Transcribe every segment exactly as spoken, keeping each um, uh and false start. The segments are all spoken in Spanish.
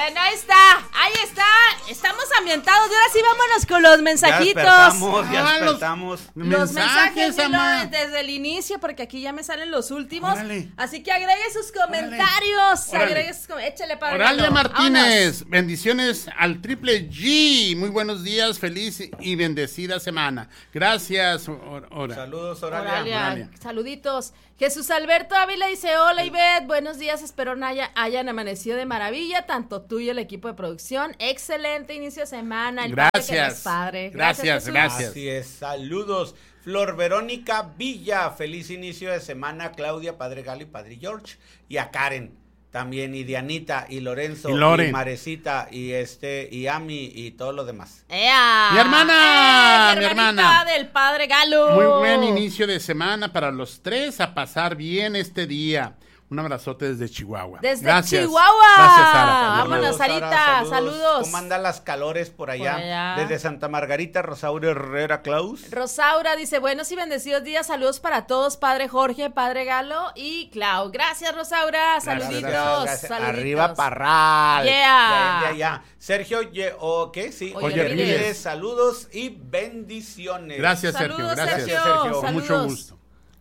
Bueno, ahí está, ahí está. Estamos ambientados y ahora sí vámonos con los mensajitos. Ya despertamos, ya Ah, los- despertamos. Los mensajes, Mensajes, de ama. Lawrence desde el inicio, porque aquí ya me salen los últimos. Órale. Así que agregue sus comentarios. Órale. Agregue sus com- Échale para Oralia Martínez, bendiciones al triple G. Muy buenos días, feliz y bendecida semana. Gracias, Or- Ora. Saludos, Oralia. Oralia, Oralia. saluditos. Jesús Alberto Ávila dice, hola Ivette, buenos días, espero haya, hayan amanecido de maravilla, tanto tú y el equipo de producción. Excelente inicio de semana. El padre que Gracias. no es padre. Gracias, Jesús. gracias. Así es, saludos. Flor Verónica Villa, feliz inicio de semana. Claudia, Padre Gali, Padre George. Y a Karen también, y Dianita, y Lorenzo, Y Loren. y Marecita, y este, y Ami, y todo lo demás. ¡Ea! Mi hermana, ¡Eh, mi hermanita hermana! del padre Galo. Muy buen inicio de semana para los tres, a pasar bien este día. Un abrazote desde Chihuahua. Desde Gracias. Chihuahua. Gracias, Sara. Vámonos, Saludos, Sarita, Sara, saludos. ¿Cómo andan las calores por allá? Por allá. Desde Santa Margarita, Rosario Herrera Claus. Rosaura dice, buenos y bendecidos días, saludos para todos, padre Jorge, padre Galo y Clau. Gracias, Rosaura, Gracias, saluditos, Gracias, gracias. saluditos. Arriba Parral. Yeah. Ya, ya, ya. Sergio, ye, o ¿qué? Sí. Oye, Oye, Riles. saludos y bendiciones. Gracias, Sergio. Saludos, Gracias. Sergio. Sergio. Con mucho Saludos. gusto.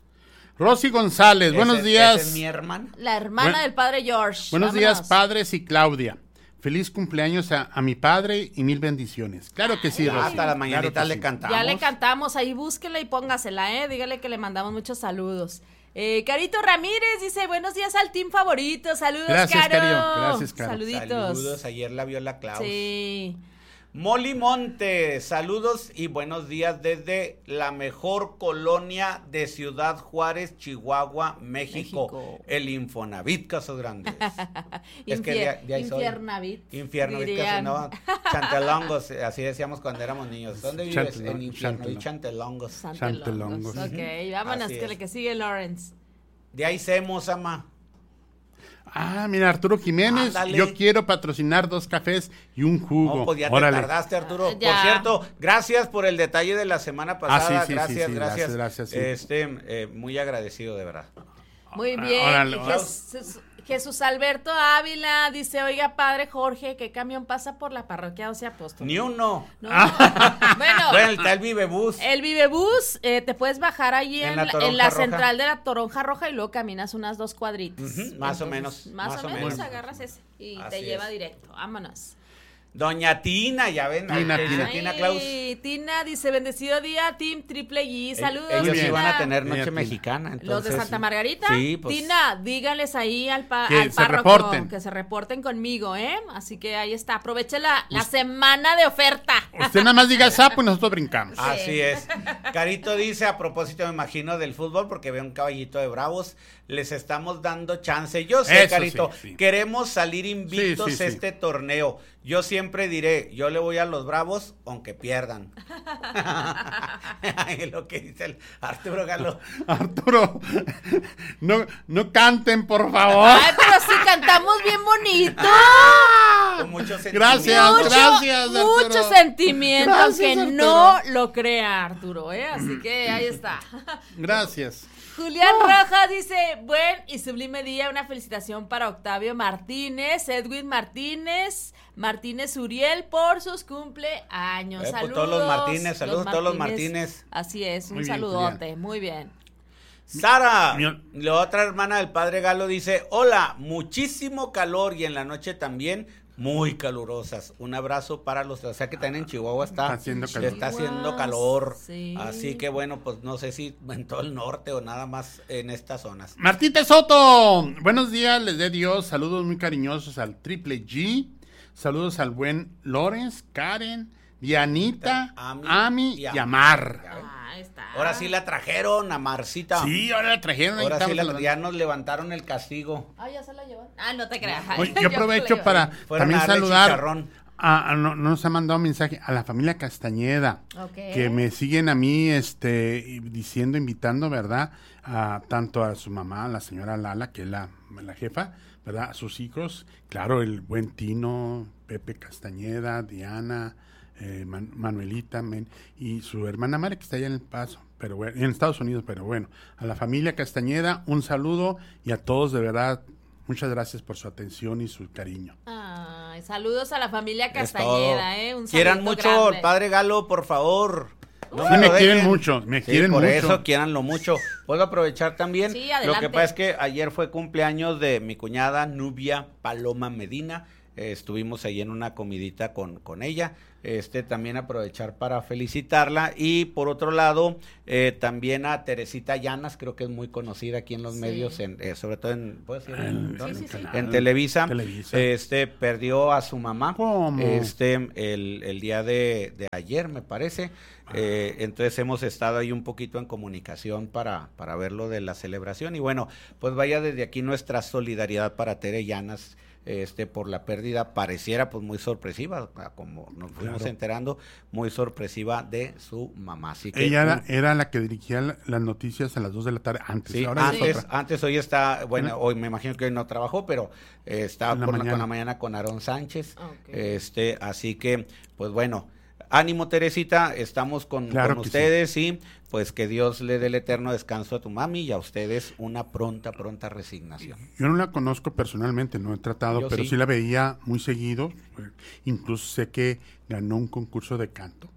Rosy González, Ese- buenos ese días. es mi hermana. La hermana Buen- del padre George. Buenos Vámonos. días, padres y Claudia. Feliz cumpleaños a, a mi padre y mil bendiciones. Claro que sí, Ya Rosy. hasta las mañanitas Claro que le sí. cantamos. Ya le cantamos, ahí búsquela y póngasela, eh, dígale que le mandamos muchos saludos. Eh, Carito Ramírez dice, buenos días al team favorito, saludos, Gracias, Caro. Cario. Gracias, Caro. Saluditos. Saludos, ayer la vio la Claus. Sí. Molly Monte, saludos y buenos días desde la mejor colonia de Ciudad Juárez, Chihuahua, México, México. el Infonavit Casas Grandes. Es que Infier- de- de ahí soy. Infiernavit. Infiernavit dirían. Casas, no, Chantelongos, así decíamos cuando éramos niños. ¿Dónde vives? Chantelong- En Infiernavit, Chantelong. Chantelongos. Santelongos. Santelongos. Ok, vámonos, Así que es. le que sigue Lawrence. De ahí semos, ama. Ah, mira, Arturo Jiménez, Ándale. yo quiero patrocinar dos cafés y un jugo. No, pues ya te Órale. tardaste, Arturo. Ah, ya. Por cierto, gracias por el detalle de la semana pasada. Ah, sí, sí, gracias, sí, sí, gracias, gracias, gracias, sí. Este, eh, muy agradecido, de verdad. Muy Ah, bien. órale, Y órale. Jesús, Jesús Alberto Ávila dice, oiga, padre Jorge, ¿qué camión pasa por la parroquia Doce Apóstoles? Ni uno. No. Ah. Bueno, Bueno, está el Vivebus. el Vivebus, eh, te puedes bajar ahí En en, la la, Toronja en la Roja. central de la Toronja Roja y luego caminas unas dos cuadritas. Ujú, más o menos, Más, más o o menos, menos. agarras ese y Así te lleva es. directo. Vámonos. Doña Tina, ya ven. Tina, ahí dice Tina. Tina Claus. Ay, Tina dice, bendecido día, Team Triple G. Saludos, Ellos bien. iban Tina. a tener Tina, noche Tina. mexicana. Los de entonces, Santa Margarita. Sí, pues. Tina, díganles ahí al, pa- Que al se párroco reporten. que se reporten conmigo, ¿eh? Así que ahí está. Aproveche la, la semana de oferta. Usted nada más diga sapo y nosotros brincamos. Así es. Carito dice, a propósito, me imagino, del fútbol, porque veo un caballito de bravos, les estamos dando chance. Yo sé, Eso Carito, sí, sí. queremos salir invictos Sí, sí, sí. este torneo. Yo siempre diré, yo le voy a los bravos, aunque pierdan. Ay, lo que dice el Arturo Galo. Arturo, no, no canten, por favor. Ay, pero sí cantamos bien bonito. Con mucho sentimiento. Gracias, Mucho, gracias, Arturo. mucho sentimiento, Gracias, aunque Arturo. no lo crea, Arturo, ¿eh? Así que ahí está. Gracias. Julián Rojas dice, buen y sublime día, una felicitación para Octavio Martínez, Edwin Martínez, Martínez Uriel por sus cumpleaños. Eh, pues, Saludos. todos los Martínez, saludos a todos los Martínez. Así es, un Muy bien, saludote, Julián. muy bien. Sara, Mi- la otra hermana del padre Galo dice, hola, muchísimo calor y en la noche también muy calurosas. Un abrazo para los, o sea que también en Chihuahua está, Está haciendo calor. está haciendo Chihuahua, calor. sí. Así que bueno, pues no sé si en todo el norte o nada más en estas zonas. Martita Soto, buenos días, les dé Dios, saludos muy cariñosos al Triple G, saludos al buen Lorenz, Karen, Dianita, Ami Ami y y Am- Amar. Ah, ahí está. Ahora sí la trajeron a Marcita. Sí, ahora la trajeron. ahí Ahora sí estamos la, hablando. ya nos levantaron el castigo. Ah, ya se la llevan. Ah, no te creas. Oye, Ya yo se la aprovecho llevan. para Fueron también a darle saludar chicharrón. a, a- no, no nos ha mandado mensaje a la familia Castañeda, Ok. que me siguen a mí este y diciendo, invitando, ¿verdad? A tanto a su mamá, la señora Lala, que es la, la jefa, ¿verdad? A sus hijos, claro, el buen Tino, Pepe Castañeda, Diana, eh, Man- Manuelita, men, y su hermana Mari, que está allá en El Paso, pero bueno, en Estados Unidos, pero bueno, a la familia Castañeda, un saludo y a todos de verdad, muchas gracias por su atención y su cariño. Ay, Ay, saludos a la familia Es Castañeda, todo. ¿eh? Un Quieran saludito mucho grande. al padre Galo, por favor. No Sí, me lo quieren dejen. mucho, me Sí, quieren por mucho. eso, quiéranlo mucho. Puedo aprovechar también. Sí, Lo adelante. que pasa es que ayer fue cumpleaños de mi cuñada Nubia Paloma Medina. Eh, estuvimos ahí en una comidita con, con ella. Este, también aprovechar para felicitarla. Y por otro lado, eh, también a Teresita Llanas, creo que es muy conocida aquí en los Sí. medios, en, eh, sobre todo en, ¿puedo decir? En- Sí, sí, sí. en Televisa. Televisa. Este, perdió a su mamá. ¿Cómo? Este, el, el día de, de ayer, me parece. Eh, entonces hemos estado ahí un poquito en comunicación para, para ver lo de la celebración. Y bueno, pues vaya desde aquí nuestra solidaridad para Tere Llanas, este, por la pérdida, pareciera pues muy sorpresiva, como nos fuimos Claro. enterando, muy sorpresiva de su mamá. Así que Ella era, un- era la que dirigía la- las noticias a las dos de la tarde antes. Sí, ahora es antes, otra. antes hoy está, bueno, Bueno. hoy me imagino que hoy no trabajó, pero eh, está En la por la- mañana. con la mañana con Aarón Sánchez. Ok. Este, así que, pues bueno, ánimo Teresita, estamos con, Claro con que ustedes y pues que Dios le dé el eterno descanso a tu mami y a ustedes una pronta, pronta resignación. Yo no la conozco personalmente, no he tratado, Yo pero sí. sí. la veía muy seguido. Incluso sé que ganó un concurso de canto.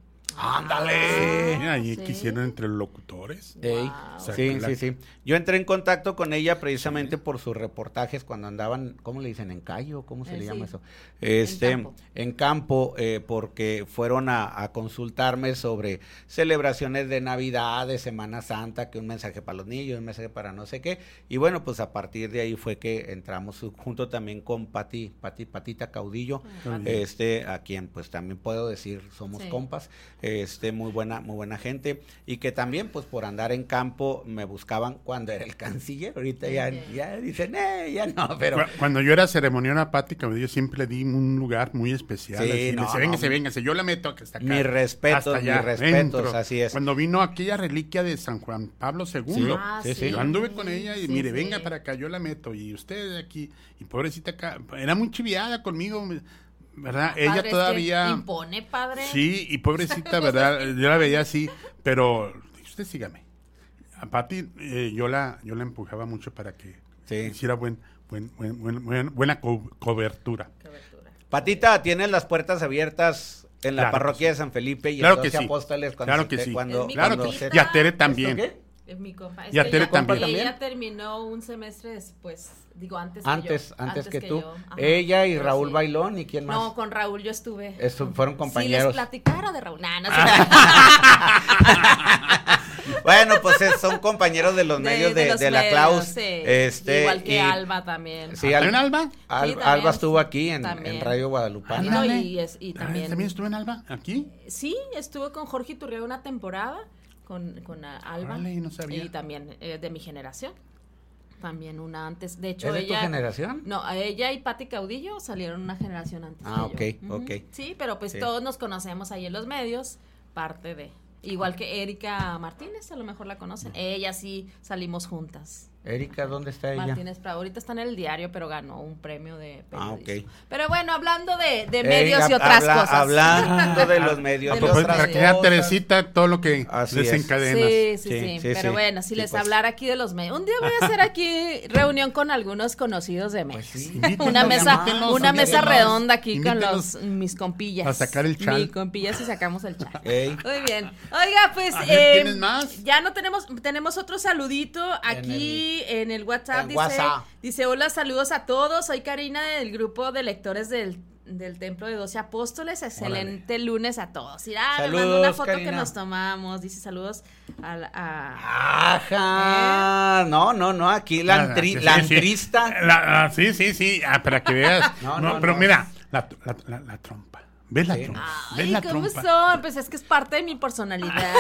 ¡Ándale! Sí, ahí sí. quisieron entre los locutores. Ey, Wow. sí, La- sí, sí. Yo entré en contacto con ella precisamente por sus reportajes cuando andaban, ¿cómo le dicen? ¿En callo? ¿Cómo se Eh, le llama sí. eso? Este, campo. en campo, eh, porque fueron a, a consultarme sobre celebraciones de Navidad, de Semana Santa, que un mensaje para los niños, un mensaje para no sé qué. Y bueno, pues a partir de ahí fue que entramos junto también con Pati, Pati, Patita Caudillo, Ah, este, a quien pues también puedo decir somos Sí. compas, este, muy buena, muy buena gente, y que también pues por andar en campo me buscaban cuando era el canciller, ahorita ya, Ok. ya dicen, eh, ya no, pero Cu- Cuando yo era ceremonial Pati Caudillo, siempre le di un lugar muy especial. Sí, así, no, le decía, no, véngase, mi- véngase, yo la meto hasta acá. mis respetos, hasta allá, mis respetos, dentro. así es. Cuando vino aquella reliquia de San Juan Pablo segundo, Sí, Ah, sí, sí. yo anduve con ella y Sí, mire, sí. venga para acá, yo la meto y usted de aquí, y pobrecita acá, era muy chiviada conmigo, ¿verdad? Padre, ella es que todavía... impone, padre. Sí, y pobrecita, ¿verdad? Yo la veía así, pero usted sígame. A Pati, eh, yo la yo la empujaba mucho para que Sí. hiciera buen, buen, buen, buen- buen- buena co- cobertura. Cobertura. Patita, tienes las puertas abiertas en la Claro que parroquia sí. de San Felipe y Claro en que doce sí. apóstoles cuando Claro se que te- sí. cuando, Es mi Claro cuando que sí. se- Y a Tere ¿Esto también. qué? Es mi compa. Es ¿Y a que Tere ella- también? Ella terminó un semestre después, digo antes que Antes, yo. antes, que, tú. yo. Ajá. Ella y Pero Raúl sí. Bailón, ¿y quién más? No, con Raúl yo estuve. Eso, fueron Si compañeros. les platicara de Raúl. Nah, no sé. Bueno, pues es- son compañeros de los De- medios de, de los de la medios, Klaus. sí. Este, Igual que y- Alba también. Sí, ¿Al- Al- en Alba? Al- Sí, también, Alba estuvo sí, aquí en, también. en Radio Guadalupana. No, Ándale. y, es- y Ah, también. ¿También estuvo en Alba? ¿Aquí? Sí, estuve con Jorge Iturriaga una temporada, con, con ah, Alba. Órale, no sabía. Y también eh, de mi generación. También una antes. De hecho, ¿Es de tu ella. generación? No, a ella y Pati Caudillo salieron una generación antes. Ah, que yo. ok, ok. Sí, pero pues Sí. todos nos conocemos ahí en los medios, parte de. Igual que Erika Martínez, a lo mejor la conocen. Ella sí salimos juntas. Erika, ¿dónde está ella? Martínez Prado, ahorita está en el diario, pero ganó un premio de Ah, periodismo. ok. Pero bueno, hablando de, de Ey, medios y hab- otras habla- cosas. Hablando de los medios. De y los Pues, otras para que vea cosas. Teresita todo lo que Así es. desencadenas. Sí, sí, Sí, sí, sí, pero sí. bueno, si Sí, les pues. hablara aquí de los medios. Un día voy a hacer aquí reunión con algunos conocidos de medios. Pues sí. Invítenlos, Una mesa, invítenlos, una mesa invítenlos. redonda aquí con Invítenlos los mis compillas. a sacar el chal. Mi compillas y sacamos el chal. Ey. Muy bien. Oiga, pues A ver, eh, ¿tienes más? ya no tenemos, tenemos otro saludito aquí en el, WhatsApp. en dice, WhatsApp. dice, hola, saludos a todos. Soy Karina del grupo de lectores del del Templo de Doce Apóstoles. Excelente lunes a todos. Y ah, me mandó una Saludos, foto que Karina. nos tomamos. Dice saludos a, la- a- Ajá. No, no, no. Aquí la, Ah, antri- sí, la sí, sí. antrista. La- ah, sí, sí, sí, ah, para que veas. No, no, no, pero no. mira, la, la, la, la trompa. ¿Ves la Sí. trompa? ¿Ves Ay, la ¿cómo trompa? son? Pues es que es parte de mi personalidad.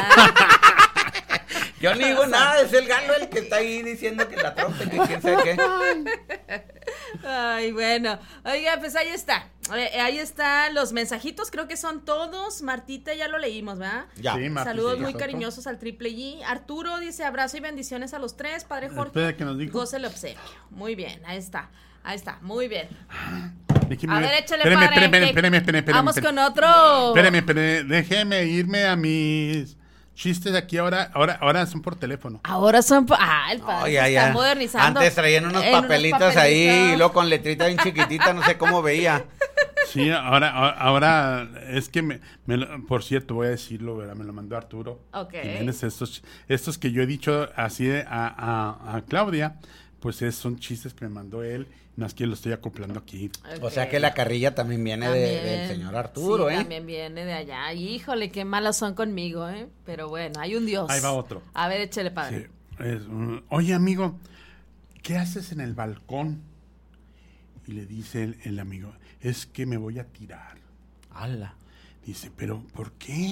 Yo no digo nada, es el galo el que está ahí diciendo que la trompa, que quién sabe qué. Ay, bueno. Oiga, pues ahí está. Eh, ahí están los mensajitos, creo que son todos. Martita, ya lo leímos, ¿verdad? Ya. Sí, Marti, Saludos sí, muy otro. cariñosos al Triple G. Arturo dice abrazo y bendiciones a los tres. Padre Jorge, Espera que nos dijo. goce el obsequio. Muy bien, ahí está. Ahí está, muy bien. Déjeme A ver. ver, échale, espéreme, padre. espéreme, que- espéreme, espéreme, espéreme, Vamos espéreme. con otro. Espéreme, espéreme, déjeme irme a mis chistes aquí ahora, ahora, ahora son por teléfono. Ahora son. pa- Ah, el padre Ay, se ay, está ay. modernizando. Antes traían unos En unos papelitos ahí papelitos. y luego con letrita bien chiquitita, no sé cómo veía. Sí, ahora, ahora es que, me, me lo- por cierto, voy a decirlo, ¿verdad? Me lo mandó Arturo Ok. Jiménez, estos, estos que yo he dicho así de- a, a, a Claudia, pues es, son chistes que me mandó él, más que lo estoy acoplando aquí. O sea que la carrilla también viene de- También. del señor Arturo, Sí, ¿eh? también viene de allá. Híjole, qué malos son conmigo, ¿eh? Pero bueno, hay un Dios. Ahí va otro. A ver, échale, padre. Sí, es, um, oye, amigo, ¿qué haces en el balcón? Y le dice el, el amigo, es que me voy a tirar. ¡Hala! Dice, pero ¿por qué?